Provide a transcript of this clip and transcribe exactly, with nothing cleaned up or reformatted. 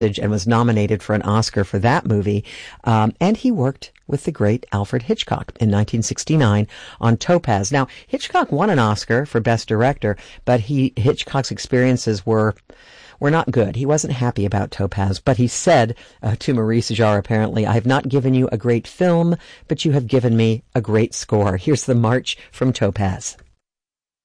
and was nominated for an Oscar for that movie. Um, and he worked with the great Alfred Hitchcock in nineteen sixty-nine on Topaz. Now, Hitchcock won an Oscar for Best Director, but he Hitchcock's experiences were were not good. He wasn't happy about Topaz, but he said uh, to Maurice Jarre, apparently, I have not given you a great film, but you have given me a great score. Here's the march from Topaz.